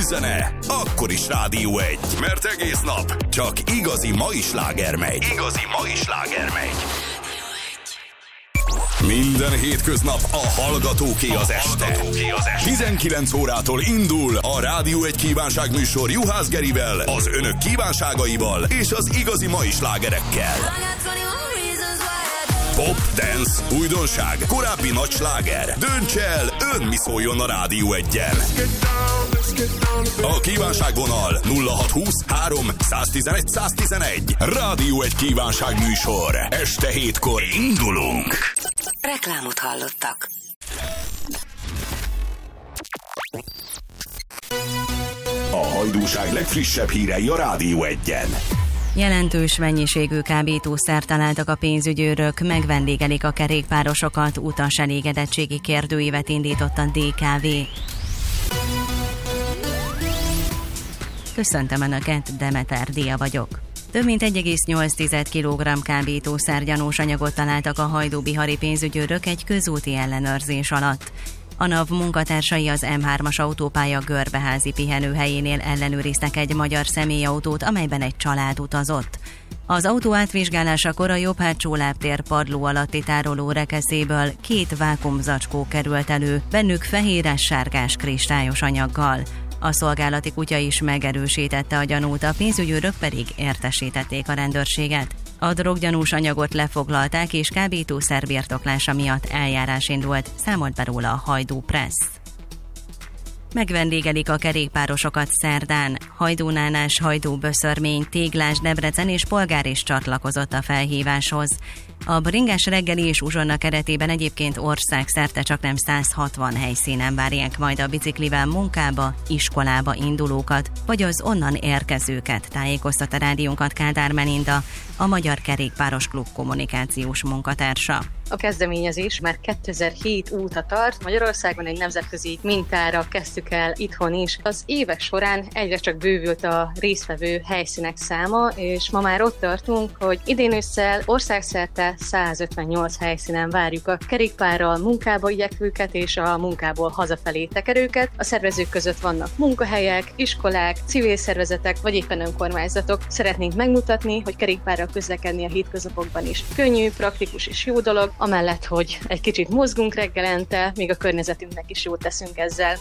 zene, akkor is Rádió 1, mert egész nap csak igazi mai sláger megy. Minden hétköznap a hallgatóké az este. 19 órától indul a Rádió 1 kívánságműsor Juhász Gerivel, az önök kívánságaival és az igazi mai slágerekkel. Pop, dance, újdonság, korábbi nagy sláger. Dönts el, ön mi szóljon a Rádió 1-en. A kívánságvonal 0620 3 111 111. Rádió 1 kívánságműsor. Este 7-kor indulunk. Reklámot hallottak. A hajdúság legfrissebb hírei a Rádió 1-en. Jelentős mennyiségű kábítószert találtak a pénzügyőrök, megvendégelik a kerékpárosokat, utas elégedettségi kérdőívet indított a DKV. Köszöntöm Önöket, Demeter Dia vagyok. Több mint 1,8 kg kábítószer gyanús anyagot találtak a hajdúbihari pénzügyőrök egy közúti ellenőrzés alatt. A NAV munkatársai az M3-as autópálya Görbeházi pihenőhelyénél ellenőriztek egy magyar személyautót, amelyben egy család utazott. Az autó átvizsgálásakor a jobb hátsó lábtér padló alatti tároló rekeszéből 2 vákuumzacskó került elő, bennük fehéres-sárgás kristályos anyaggal. A szolgálati kutya is megerősítette a gyanút, a pénzügyőrök pedig értesítették a rendőrséget. A droggyanús anyagot lefoglalták, és kábítószer birtoklása miatt eljárás indult, számolt be róla a Hajdú Press. Megvendégelik a kerékpárosokat szerdán. Hajdúnánás, Hajdú-Böszörmény, Téglás, Debrecen és Polgár is csatlakozott a felhíváshoz. A bringás reggeli és uzsonna keretében egyébként országszerte csaknem 160 helyszínen várják majd a biciklivel munkába, iskolába indulókat, vagy az onnan érkezőket, tájékoztat a rádiónkat Kádár Melinda, a Magyar Kerékpáros Klub kommunikációs munkatársa. A kezdeményezés már 2007 óta tart, Magyarországon egy nemzetközi mintára kezdtük el itthon is. Az évek során egyre csak bővült a résztvevő helyszínek száma, és ma már ott tartunk, hogy idén ősszel országszerte 158 helyszínen várjuk a kerékpárral munkába igyekvőket és a munkából hazafelé tekerőket. A szervezők között vannak munkahelyek, iskolák, civil szervezetek vagy éppen önkormányzatok. Szeretnénk megmutatni, hogy kerékpárral közlekedni a hétköznapokban is könnyű, praktikus és jó dolog, amellett, hogy egy kicsit mozgunk reggelente, még a környezetünknek is jót teszünk ezzel.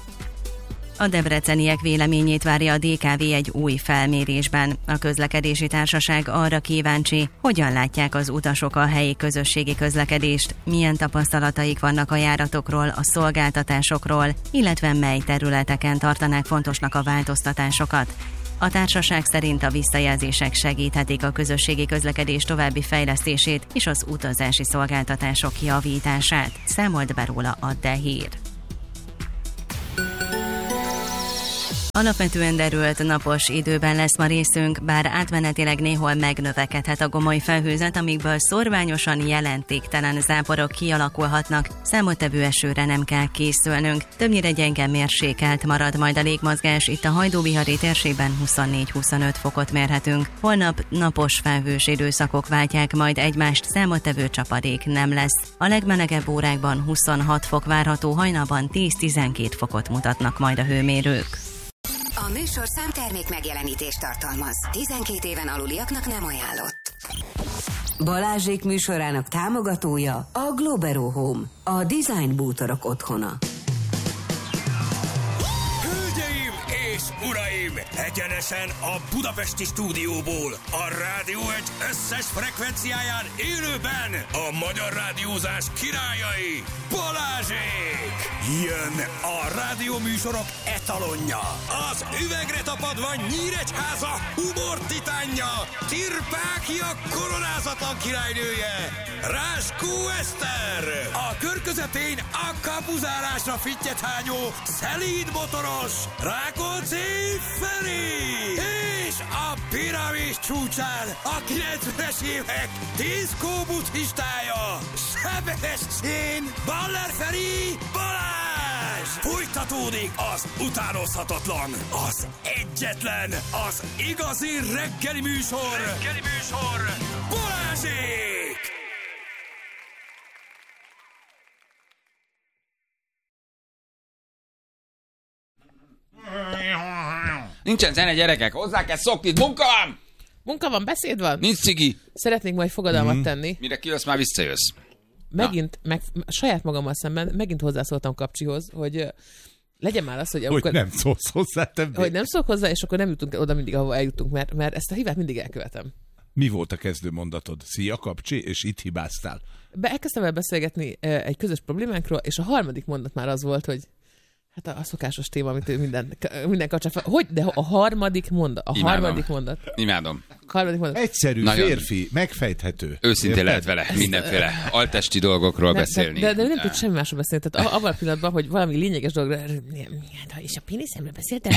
A debreceniek véleményét várja a DKV egy új felmérésben. A közlekedési társaság arra kíváncsi, hogyan látják az utasok a helyi közösségi közlekedést, milyen tapasztalataik vannak a járatokról, a szolgáltatásokról, illetve mely területeken tartanák fontosnak a változtatásokat. A társaság szerint a visszajelzések segíthetik a közösségi közlekedés további fejlesztését és az utazási szolgáltatások javítását, számolt be róla a De Hír. Alapvetően derült napos időben lesz ma részünk, bár átmenetileg néhol megnövekedhet a gomoly felhőzet, amikből szorványosan jelentéktelen záporok kialakulhatnak, számottevő esőre nem kell készülnünk. Többnyire gyenge mérsékelt marad majd a légmozgás, itt a hajdúbihari térségben 24-25 fokot mérhetünk. Holnap napos felhős időszakok váltják majd egymást, számottevő csapadék nem lesz. A legmelegebb órákban 26 fok várható, hajnalban 10-12 fokot mutatnak majd a hőmérők. A műsor számtermék megjelenítést tartalmaz. 12 éven aluliaknak nem ajánlott. Balázsék műsorának támogatója a Globero Home, a design bútorok otthona. Hölgyeim és uraim, egyenesen a budapesti stúdióból, a Rádió 1 összes frekvenciáján élőben a magyar rádiózás királyai, Balázsék! Jön a rádióműsorok etalonja, az üvegre tapadva Nyíregyháza humor titánja, Tirpákia koronázatlan királynője, Ráskó Eszter, a kör közepén a kapuzárásra fittyet hányó szelíd motoros Rákóczi Feri, és a piramis csúcsán a 90-es évek diszkó buddhistája, Sebestyén Baller Feri Balázs! Folytatódik az utánozhatatlan, az egyetlen, az igazi reggeli műsor, Balázsék! Nincsen zene, gyerekek, hozzá kell szokni, munka van, beszéd van. Nincs cigi. Szeretnék majd fogadalmat tenni. Mire kijössz, már visszajössz. Megint, saját magammal szemben megint hozzászóltam Kapcsihoz, hogy legyen már az, hogy... Hogy nem szólsz hozzá többé. Hogy nem szólok hozzá, és akkor nem jutunk oda mindig, ahova eljutunk, mert ezt a hibát mindig elkövetem. Mi volt a kezdő mondatod? Szia, Kapcsi, és itt hibáztál. Elkezdtem el beszélgetni egy közös problémánkról, és a harmadik mondat már az volt, hogy hát a szokásos téma, amit minden kapcsán... Hogy? De a harmadik mondat. Imádom. Egyszerű, nagyon férfi, megfejthető. Őszintén lehet vele mindenféle altesti dolgokról beszélni. De nem tud semmi másról beszélni. Tehát abban a pillanatban, hogy valami lényeges dologról... És a péniszemről beszéltem?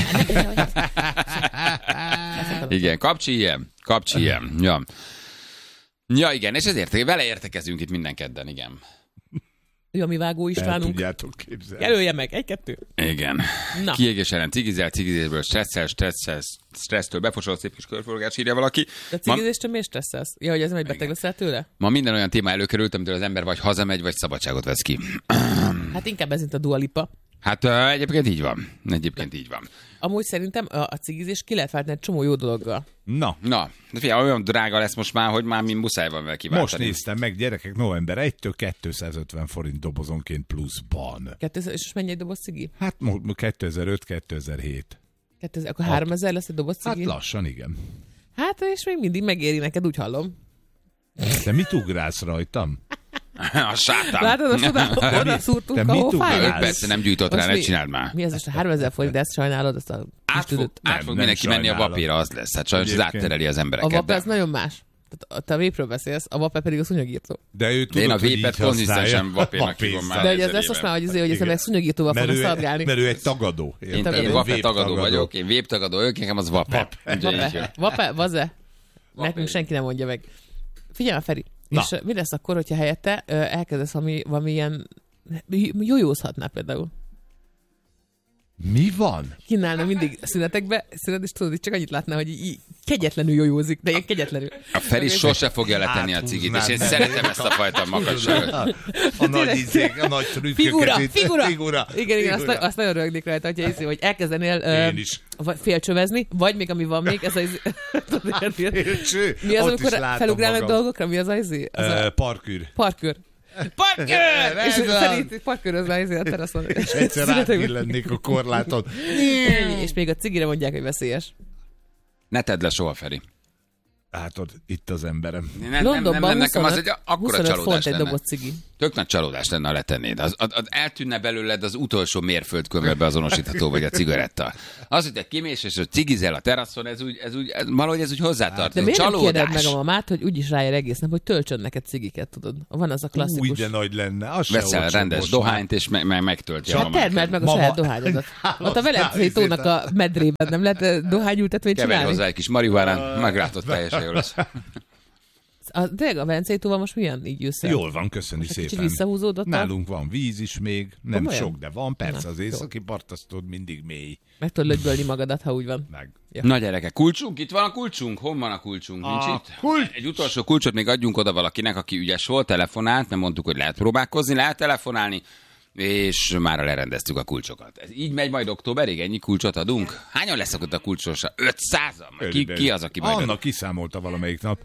Igen, Kapcsi ilyen. Ja, igen, és ezért vele értekezünk itt minden kedden, igen. Ő a mi Vágó Istvánunk. El tudjátok képzelni. Jelölje meg, 1-2. Igen. Kiégés ellen cigizésből stressztől befosolt szép kis körforgás, írja valaki. De cigizéstől miért stresszelsz? Ja, hogy ez nem egy beteg leszel tőle? Ma minden olyan téma előkerült, amitől az ember vagy hazamegy, vagy szabadságot vesz ki. Hát inkább ez, mint a Dua Lipa. Hát egyébként így van. Amúgy szerintem a cigizés ki lehet váltani egy csomó jó dologgal. Na, de figyelj, olyan drága lesz most már, hogy már mi muszáj van vele kiváltani. Most néztem meg, gyerekek, november 1-től 250 forint dobozonként pluszban. És mennyi egy doboz cigi? Hát 2005-2007. Akkor 3000 lesz egy doboz cigi? Hát lassan, igen. Hát és még mindig megéri neked, úgy hallom. Te mit ugrálsz rajtam? A sátán. Látod, oda szúrtunk, ahol fáj. Persze nem gyújtott rá, ne csináld már. Mi az most a 3000 forint, de ezt sajnálod, azt a át fog mindenki menni a vapéra, az lesz. Hát sajnos ez áttereli az embereket. A vapé az nagyon más. Te a vépről beszélsz, a vapé pedig a szúnyogírtó. De ő tudod, én a vépet konzisztensen vapénak hívom már. De ez lesz most már, hogy az emberek szúnyogírtóval fognak szaladgálni. Mert ő egy tagadó. Én vapé tagadó vagyok, én véptagadó vagyok, nekem az vapé. Vapé, vaze. Nekünk senki nem mondja meg. Figyelj, Feri. Na. És mi lesz akkor, hogyha helyette elkezdesz valami ilyen... Jójózhatnál például? Mi van? Kínálna mindig szünetekbe, és tudod, hogy csak annyit látná, hogy így kegyetlenül jójózik, de ilyen kegyetlenül. A Feri sose fogja letenni a cigit, és én szeretem ezt a fajta makacságot. A nagy izék, a nagy trükköket. Figura. Igen, azt nagyon rögnék rajta, hogy elkezdenél félcsövezni, vagy még ami van még, ez az... Mi az, amikor felugrálnak dolgokra? Mi az az? Parkűr. És szerint parkőröz már a teraszon. És egyszer átbillennék a korláton. És még a cigire mondják, hogy veszélyes. Ne tedd le soha, Feri. Látod, itt az emberem. Londonban nekem az egy akkora csalódás lenne. Egy doboz cigi. Tök nagy csalódás lenne, ha letennéd. Az eltűnne belőled az utolsó mérföldkővel beazonosítható, vagy a cigaretta. Az, hogy te kimész, és hogy cigizel a teraszon, ez úgy hozzátartozik. De miért nem kérded meg a mamát, hogy úgyis ráér egész nap, hogy töltsön neked cigiket, tudod? Van az a klasszikus. Úgy, de nagy lenne. Veszel rendes dohányt, és megtölti a mamát. Hát termeld meg a saját dohányodat. Ott a Velencei tónak a medrében nem lehet dohányültetvényt csinálni? Keverj hozzá egy kis marihuánát, meglátod, teljesen jól lesz. A Velencei tóval most milyen így jössz el? Jól van, köszönjük szépen. Kicsit visszahúzódott. Nálunk van víz is még, nem komolyan? Sok, de van, persze az északi part, azt tudod, mindig mély. Meg tudod lögybölni magadat, ha úgy van. Meg. Ja. Na gyerekek, kulcsunk? Itt van a kulcsunk? Hol van a kulcsunk? Nincs itt? Egy utolsó kulcsot még adjunk oda valakinek, aki ügyes volt, telefonált, nem mondtuk, hogy lehet próbálkozni, lehet telefonálni, és már lerendeztük a kulcsokat. Ez így megy majd októberig, ennyi kulcsot adunk? Hányan lesznek ott a kulcsosa? 500-an? Ki az, aki majd Anna kiszámolta valamelyik nap.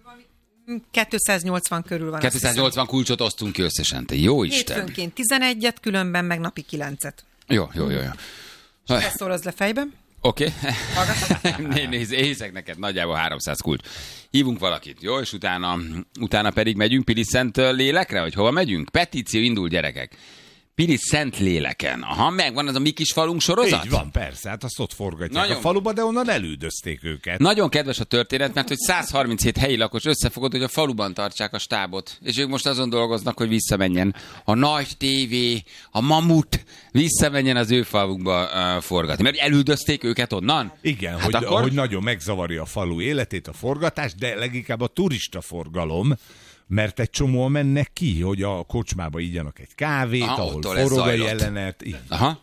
280 körül van. 280 kulcsot osztunk ki összesen, te jó Isten. Hétfőnként 11-et, különben meg napi 9-et. Jó. Ezt szoroz le fejben. Oké. Nézd, én hiszek neked, nagyjából 300 kulcs. Hívunk valakit, jó? És utána pedig megyünk Pilis Szent Lélekre, vagy hova megyünk? Petíció indul, gyerekek. Pilis Szent Léleken. Aha, megvan az a mi kis falunk sorozat? Így van, persze, hát azt ott forgatják a faluba, de onnan elüldözték őket. Nagyon kedves a történet, mert hogy 137 helyi lakos összefogott, hogy a faluban tartsák a stábot. És ők most azon dolgoznak, hogy visszamenjen a nagy tévé, a mamut, visszamenjen az ő falukba forgatni. Mert elüldözték őket onnan? Igen, hát hogy nagyon megzavarja a falu életét a forgatás, de leginkább a turista forgalom, mert egy csomóan mennek ki, hogy a kocsmába igyanak egy kávét, ahol forog a jelenet. Aha.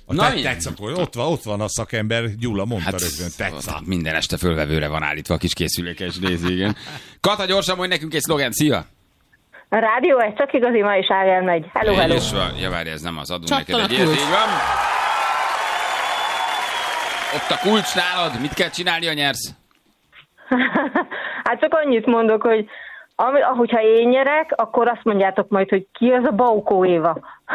Ott van a szakember, Gyula mondta rögtön, Teca. Minden este fölvevőre van állítva a kis készülékes nézi, igen. Kata, gyorsan mondj nekünk egy szlogen, szia! A rádió, ez csak igazi ma is Ágel megy. Hello. Ja, várj, ez nem az, adunk neked egy ilyet, így van. Ott a kulcs nálad, mit kell csinálni, ha nyersz? Hát csak annyit mondok, hogy ahogyha én nyerek, akkor azt mondjátok majd, hogy ki az a Baukó Éva.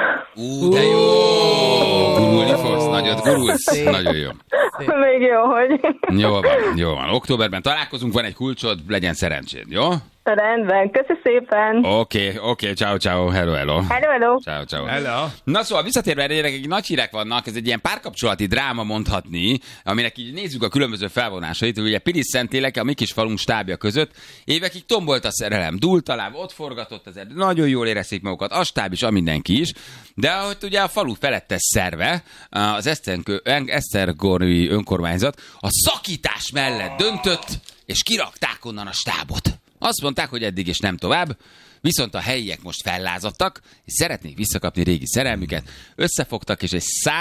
De jó! Gurulni fogsz, nagyot gurulsz. Nagyon jó. Még jó, hogy... Jó van. Októberben találkozunk, van egy kulcsod, legyen szerencséd, jó? Rendben, köszi szépen. Oké, ciao, hello. Ciao. Hello. Na szóval visszatérve erre, egy nagy hírek vannak, ez egy ilyen párkapcsolati dráma mondhatni, aminek így nézzük a különböző felvonásait, ugye Pilis-Szentlélek, a mi kis falunk stábja között évekig tombolt a szerelem, dúlt a láb, ott forgatott az erdő, nagyon jól érezték magukat, a stáb is, a mindenki is, de ahogy ugye a falu felettes szerve, az esztergomi önkormányzat a szakítás mellett döntött, és kirakták onnan a stábot. Azt mondták, hogy eddig és nem tovább, viszont a helyiek most fellázadtak, és szeretnék visszakapni régi szerelmüket, összefogtak, és egy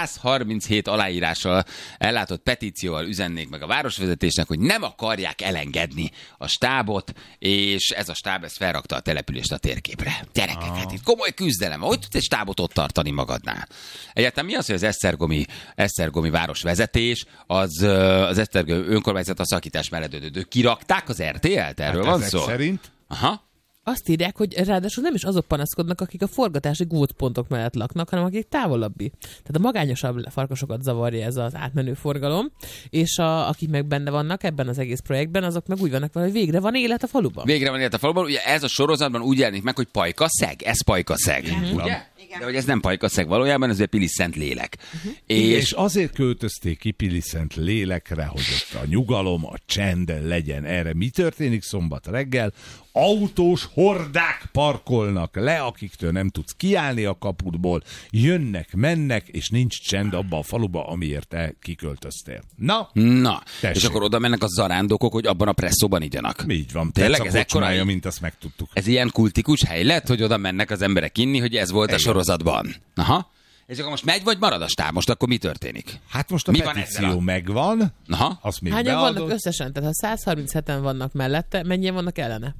137 aláírással ellátott petícióval üzennék meg a városvezetésnek, hogy nem akarják elengedni a stábot, és ez a stáb ezt felrakta a települést a térképre. Gyerekek, hát itt komoly küzdelem. Hogy tudsz egy stábot ott tartani magadnál? Egyáltalán mi az, hogy az esztergomi városvezetés, az esztergomi önkormányzat a szakítás mellett döntő. Kirakták az RTL-t? Erről van szó? Szerint? Aha. Azt írják, hogy ráadásul nem is azok panaszkodnak, akik a forgatási gócpontok mellett laknak, hanem akik távolabbi. Tehát a magányosabb farkasokat zavarja ez az átmenő forgalom, és akik meg benne vannak ebben az egész projektben, azok meg úgy vannak vele, hogy végre van élet a faluban. Végre van élet a faluban. Ugye ez a sorozatban úgy jelenik meg, hogy Pajkaszeg. Ez Pajkaszeg. Ugye? Igen. De hogy ez nem Pajkaszeg valójában, ez egy Pilis-Szentlélek. És azért költözték ki Pilis-Szentlélekre, hogy ott a nyugalom, a csend legyen. Erre mi történik szombat reggel? Autós hordák parkolnak le, akiktől nem tudsz kiállni a kapudból, jönnek, mennek, és nincs csend abba a faluba, amiért te kiköltöztél. Na, és akkor oda mennek a zarándokok, hogy abban a presszóban igyanak. Így van, tényleg ez kocsmája, mint azt megtudtuk. Ez ilyen kultikus hely lett, hogy oda mennek az emberek inni, hogy ez volt a sorozatban. Aha. És akkor most megy, vagy marad a stáb? Most akkor mi történik? Hát most a petíció megvan. Aha. Hányan vannak összesen? Tehát ha 137-en vannak mellette, mennyien vannak ellene?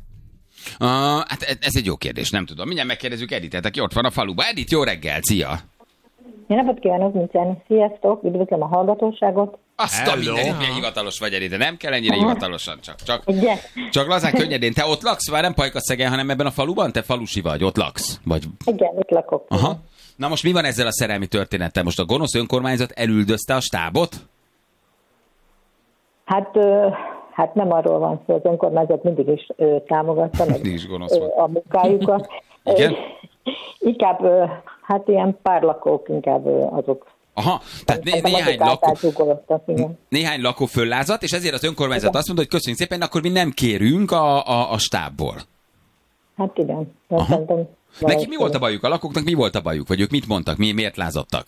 Hát ez egy jó kérdés, nem tudom. Mindjárt megkérdezzük Editet, aki ott van a faluban. Edit, jó reggel, szia! Jó napot kívánok, Mincen. Sziasztok, üdvözlöm a hallgatóságot. Azt a mindenit, milyen hivatalos vagy, Edit, nem kell ennyire hivatalosan, csak lazán, könnyedén. Te ott laksz, már nem Pajkaszegen, hanem ebben a faluban? Te falusi vagy, ott laksz? Igen, ott lakok. Aha. Na most mi van ezzel a szerelmi történettel? Most a gonosz önkormányzat elüldözte a stábot? Hát nem arról van szó, az önkormányzat mindig is támogatta meg a munkájukat. Igen? Inkább, hát ilyen pár lakók, inkább azok. Aha, tehát néhány lakó föllázat, és ezért az önkormányzat igen. Azt mondta, hogy köszönjük szépen, akkor mi nem kérünk a stábból. Hát igen. Neki mi volt a bajuk? A lakóknak mi volt a bajuk? Vagy ők mit mondtak? Miért lázadtak?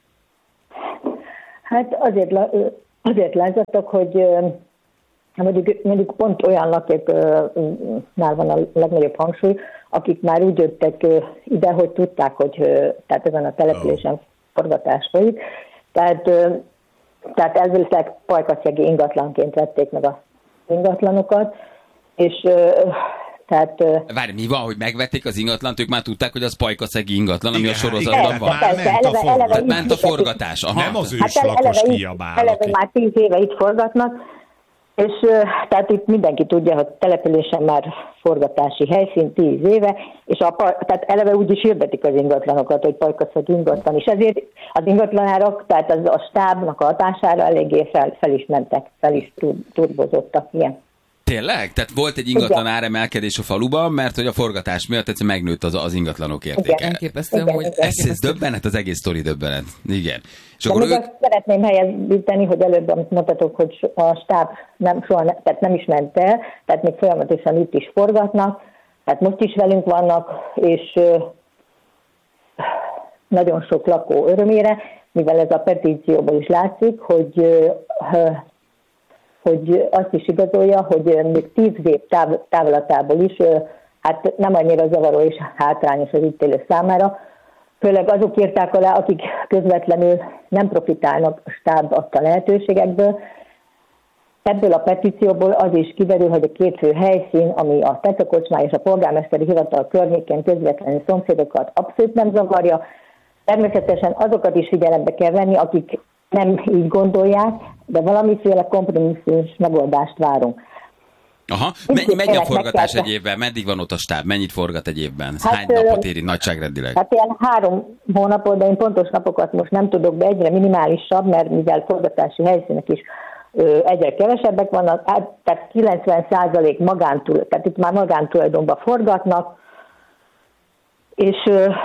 Hát azért lázadtak, hogy mondjuk pont olyan lakóknál van a legnagyobb hangsúly, akik már úgy jöttek ide, hogy tudták, hogy tehát ezen a településen forgatás folyik. Tehát elvileg pajkaszegi ingatlanként vették meg az ingatlanokat, és tehát... Várj, mi van, hogy megvették az ingatlant, ők már tudták, hogy az pajkaszegi ingatlan, ami a sorozatban van? Ment a forgatás. Aha. Nem az őslakos kiabál. Eleve már 10 éve itt forgatnak, és tehát itt mindenki tudja, hogy településen már forgatási helyszín 10 éve, és tehát eleve úgy is hirdetik az ingatlanokat, hogy pajkaszegi ingatlan, és ezért az ingatlanárak, tehát az a stábnak a hatására eléggé fel is mentek, fel is turbozottak, ilyen. Tényleg? Tehát volt egy ingatlan áremelkedés a faluban, mert hogy a forgatás miatt egyszerűen megnőtt az ingatlanok értéke. Elképesztően, hogy... Ez döbbenet, az egész sztori döbbenet. Igen. És de még azt szeretném helyezíteni, hogy előbb, amit mondtatok, hogy a stáb tehát nem is ment el, tehát még folyamatosan itt is forgatnak, tehát most is velünk vannak, és nagyon sok lakó örömére, mivel ez a petícióból is látszik, hogy azt is igazolja, hogy még 10 év távlatából is hát nem annyira zavaró és hátrányos az itt élő számára. Főleg azok írták alá, akik közvetlenül nem profitálnak a stáb adta lehetőségekből. Ebből a petícióból az is kiderül, hogy a két fő helyszín, ami a Tetőkocsmá és a polgármesteri hivatal környékén közvetlenül szomszédokat abszolút nem zavarja. Természetesen azokat is figyelembe kell venni, akik nem így gondolják, de valamiféle kompromisszumos megoldást várunk. Aha, mennyi a forgatás egy évben? Meddig van ott a stáb? Mennyit forgat egy évben? Hány napot éri nagyságrendileg? Hát ilyen 3 hónapot, de én pontos napokat most nem tudok, de egyre minimálisabb, mert mivel forgatási helyszínek is egyre kevesebbek vannak, tehát 90% magántulajdonban, tehát itt már magántulajdonban forgatnak, és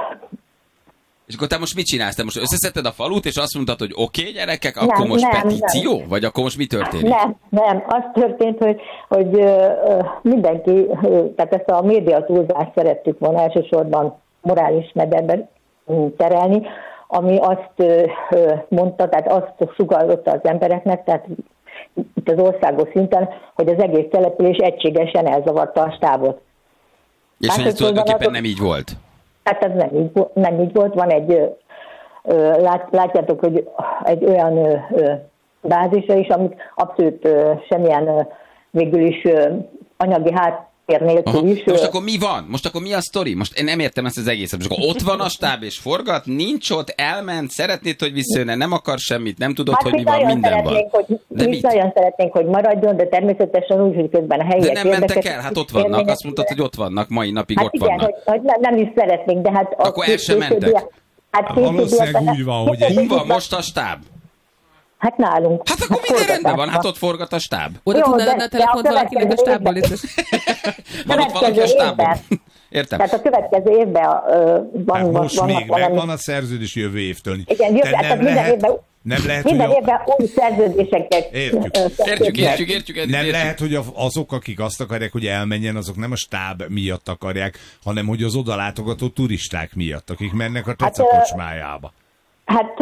akkor te most mit csinálsz? Te most összeszedted a falut, és azt mondtad, hogy oké, gyerekek, akkor most petíció? Nem. Vagy akkor most mi történik? Nem. Az történt, hogy mindenki, tehát ezt a média túlzást szerettük volna elsősorban morális mederben terelni, ami azt mondta, tehát azt sugallotta az embereknek, tehát itt az országos szinten, hogy az egész település egységesen elzavarta a stábot. És hát ez tulajdonképpen nem így volt? Hát ez nem így volt. Van egy, látjátok, hogy egy olyan bázisa is, amit abszolút semmilyen végül is anyagi háttér nélkül is. Most akkor mi van? Most akkor mi a sztori? Most én nem értem ezt az egészet. Most akkor ott van a stáb és forgat, nincs ott, elment, szeretnéd, hogy visszajönne, nem akar semmit, nem tudod, hát hogy mi van, minden van. Mi nagyon szeretnénk, hogy maradjon, de természetesen úgy, hogy közben a helyiek de nem mentek el, hát ott vannak, azt mondtad, hogy ott vannak, mai napig hát ott igen, vannak. Hogy nem is szeretnénk, de hát... Akkor el sem mentek? Hát valószínűleg úgy van, hogy... Hol van most a stáb? Hát nálunk. Hát akkor minden rendben van, hát ott forgat a stáb. Oda tudnál adni a telefont valakinek a stábból? Van ott valaki a stábban? Értem. Tehát a következő évben van most még megvan a szerződés jövő évtől. Igen, minden évben új szerződéseket Értjük. Nem lehet, hogy azok, akik azt akarják, hogy elmenjen, azok nem a stáb miatt akarják, hanem hogy az odalátogató turisták miatt, akik mennek a Toca kocsmájába. Hát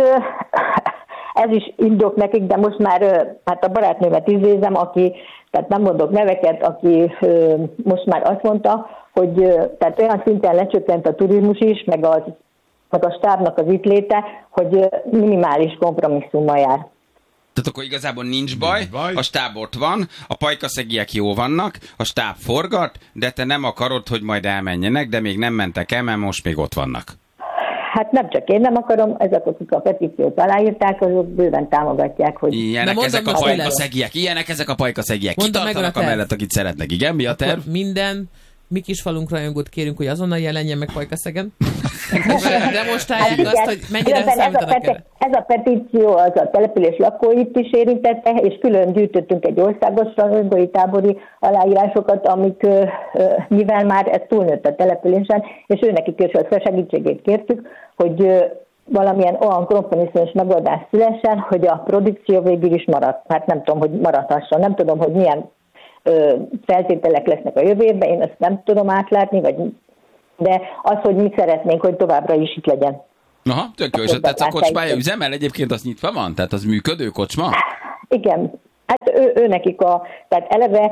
ez is indok nekik, de most már hát a barátnőmet idézem, aki, tehát nem mondok neveket, aki most már azt mondta, hogy tehát olyan szinten lecsökkent a turizmus is, meg a stábnak az itt léte, hogy minimális kompromisszummal jár. Tehát akkor igazából nincs baj, a stáb ott van, a pajkaszegiek jó vannak, a stáb forgat, de te nem akarod, hogy majd elmenjenek, de még nem mentek el, mert most még ott vannak. Hát nem csak én nem akarom, ezek, akik a petíciót aláírták, azok bőven támogatják, hogy... Ilyenek ezek a pajkaszegiek. Kitartanak amellett, akit szeretnek. Igen, mi a terv? Minden mi kis falunk rajongót kérünk, hogy azonnal jelenjen meg Pajkaszegen. Demonstrálják azt, hogy mennyire számítanak erre. Ez a petíció az a település lakóit is érintette, és külön gyűjtöttünk egy országos rajongói tábori aláírásokat, amik mivel már ez túlnőtt a településen, és őnekik is a segítségét kértük, hogy valamilyen olyan kompromisszumos megoldás szülessen, hogy a produkció végül is maradt. Hát nem tudom, hogy maradhasson. Nem tudom, hogy milyen feltételek lesznek a jövő évben, én ezt nem tudom átlátni, de az, hogy mi szeretnénk, hogy továbbra is itt legyen. Aha, tök jó, és tehát a kocsmája üzemel egyébként, az nyitva van? Tehát az működő kocsma? Igen, hát ő nekik tehát eleve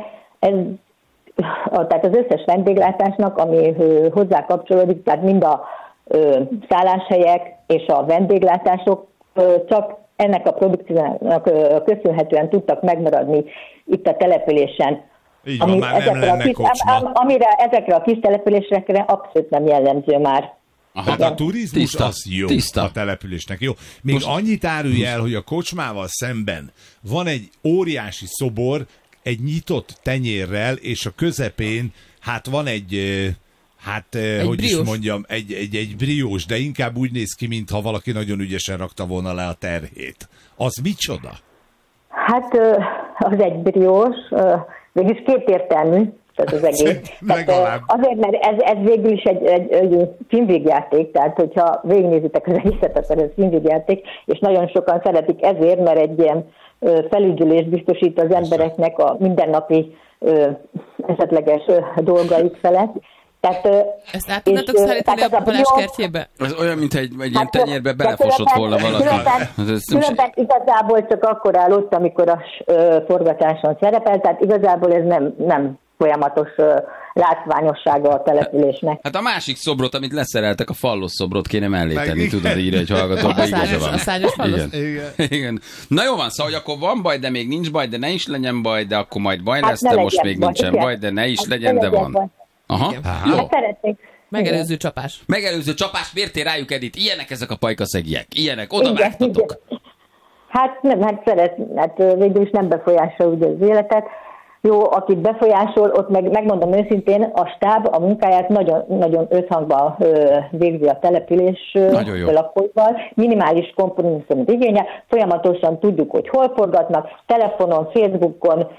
tehát az összes vendéglátásnak, ami hozzá kapcsolódik, tehát mind a szálláshelyek és a vendéglátások csak ennek a produkciónak köszönhetően tudtak megmaradni itt a településen. Így van, már nem lenne kocsma. Amire ezekre a kis településekre abszolút nem jellemző már. Hát a turizmus az jó a településnek. Jó. Még most annyit árulj el, hogy a kocsmával szemben van egy óriási szobor, egy nyitott tenyérrel, és a közepén hát van egy hogy briós. Is mondjam, egy briós, de inkább úgy néz ki, mintha valaki nagyon ügyesen rakta volna le a terhét. Az micsoda? Hát az egy briós, végülis kétértelmű, ez az egész. Azért, mert ez végül is egy filmvégjáték, tehát hogyha végignézitek az egészet, akkor ez filmvégjáték, és nagyon sokan szeretik ezért, mert egy ilyen felügyelést biztosít az embereknek a mindennapi esetleges dolgaik felett. Ezt át tudnátok szállítani a Balázs kertjébe? Ez olyan, mint egy ilyen tenyérbe belefosott volna valaki. Különben igazából csak akkor áll ott, amikor a forgatáson szerepel, tehát igazából ez nem folyamatos látványossága a településnek. Hát a másik szobrot, amit leszereltek, a fallos szobrot kéne mellé tenni, tudod, írja egy hallgatóba, igaza van. A szányos fallos? Igen. Na jó van, szóval, hogy akkor van baj, de még nincs baj, de ne is legyen baj, de akkor majd baj lesz, de most még nincsen baj, de ne is legyen, de van. Aha. Jó. Megelőző csapás. Miért rájuk, Edith? Ilyenek ezek a pajkaszegiek. Ilyenek, oda vágtatok. Hát nem, végül is nem befolyásol ugye az életet. Jó, akit befolyásol, ott megmondom őszintén, a stáb a munkáját nagyon összhangban végzi a település lakóival. Minimális kompromisszumot igényel, folyamatosan tudjuk, hogy hol forgatnak, telefonon, Facebookon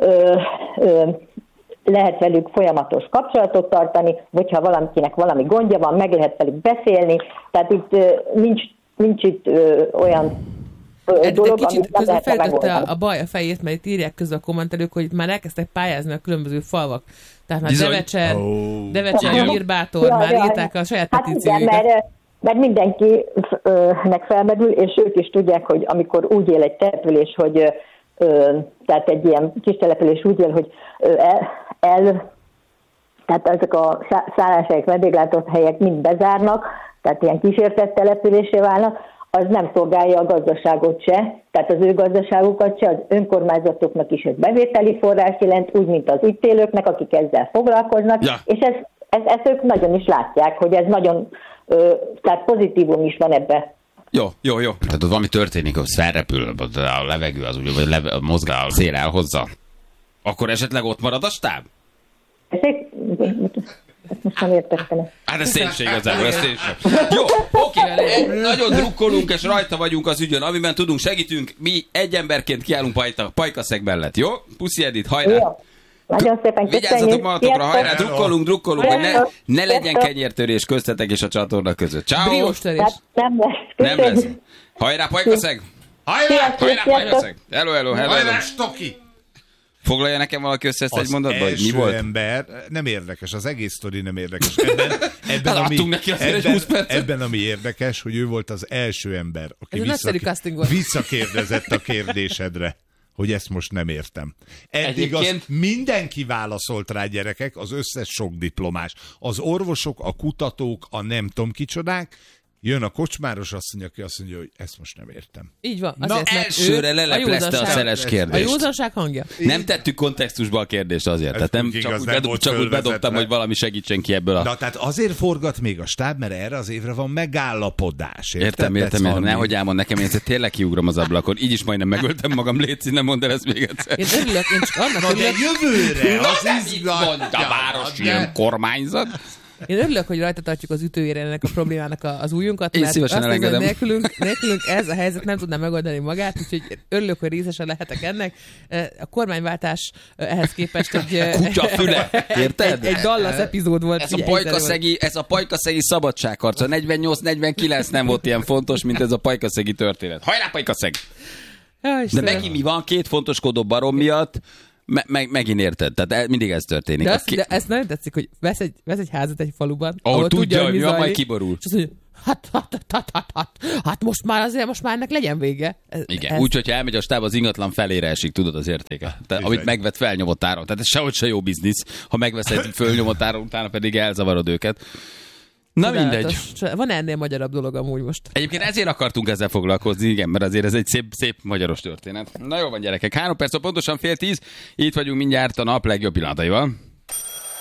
lehet velük folyamatos kapcsolatot tartani, hogyha valakinek valami gondja van, meg lehet velük beszélni, tehát itt nincs itt olyan dolog, kicsit közben feltette a baj a fejét, mert itt írják közben a kommentelők, hogy itt már elkezdtek pályázni a különböző falvak. Tehát már Devecser, Nyírbátor, már írták a saját petíciójukat. Hát igen, mert mindenkinek felmerül, és ők is tudják, hogy amikor úgy él egy település, hogy tehát egy ilyen kis település úgy él, hogy tehát ezek a szálláshelyek, vendéglátóhelyek mind bezárnak, tehát ilyen kísértett településé válnak, az nem szolgálja a gazdaságot se, tehát az ő gazdaságukat se, az önkormányzatoknak is ez bevételi forrás jelent, úgy, mint az itt élőknek, akik ezzel foglalkoznak, és ezt ők nagyon is látják, hogy ez nagyon, tehát pozitívum is van ebbe. Jó. Tehát ott valami történik, hogy felrepül a levegő, az úgy, vagy mozgál, a szél elhozza. Akkor esetleg ott marad a stáb? Ezt most nem értettem. Hát ez szépség igazából, ez szépség. Jó, oké, nagyon drukkolunk, és rajta vagyunk az ügyön, amiben tudunk, segítünk. Mi egy emberként kiállunk Pajkaszeg mellett, jó? Puszi Edith, hajrá! Jó. Nagyon szépen köszönjük. Vigyázzatok magatokra, hajrá, drukkolunk, hogy ne legyen kenyértörés köztetek és a csatorna között. Ciao. Brióstörés. Nem lesz. Hajrá, Pajkaszeg! Hajrá, Pajkaszeg! Hello. Hajrá, Stoki! Foglalja nekem valaki össze ezt egy mondatba, hogy mi volt? Ember, nem érdekes, az egész sztori nem érdekes. Ebben ami érdekes, hogy ő volt az első ember, aki visszakérdezett a kérdésedre, hogy ezt most nem értem. Eddig mindenki válaszolt rá, gyerekek, az összes sok diplomás. Az orvosok, a kutatók, a nem tudom kicsodák. Jön a kocsmáros asszony, aki azt mondja, hogy ezt most nem értem. Így van. Azért, elsőre leleplezte a szeles kérdést. A józanság hangja. Nem tettük kontextusba a kérdést azért. Tehát nem csak úgy bedobtam, hogy valami segítsen ki ebből a... Na, tehát azért forgat még a stáb, mert erre az évre van megállapodás. Értem. Nehogy elmond nekem, én tényleg kiugrom az ablakon. Így is majdnem megöltem magam, léci, nem mondd el ezt még egyszer. Én örülök, én csak annak örülök. Jövőre, az izgalmas. A város ilyen kormányzat. Én örülök, hogy rajta tartjuk az ütőjére ennek a problémának az ujjunkat, mert azt mondom, hogy nélkülünk ez a helyzet nem tudná megoldani magát, úgyhogy örülök, hogy részesen lehetek ennek. A kormányváltás ehhez képest egy... Kutyafüle, érted? Egy Dallas epizód volt. Ez a pajkaszegi szabadságharc. A 48-49 nem volt ilyen fontos, mint ez a pajkaszegi történet. Hajrá, Pajkaszeg! De megint mi van? Két fontoskodó barom miatt megint érted, tehát mindig ez történik. De ezt nagyon tetszik, hogy vesz egy házat egy faluban, ahol tudja, hogy mi van, majd kiborul. És azt mondja, hát most már ennek legyen vége. Igen, úgy, hogyha elmegy a stáb, az ingatlan felére esik, tudod az értéke. Amit megvett felnyomott áron. Tehát ez sehogy se jó biznisz, ha megvesz egy fölnyomott áron, utána pedig elzavarod őket. Na mindegy. Van ennél magyarabb dolog amúgy most. Egyébként ezért akartunk ezzel foglalkozni, igen, mert azért ez egy szép magyaros történet. Na jó van, gyerekek, 3 perc, pontosan 9:30, itt vagyunk mindjárt a nap legjobb pillanataival.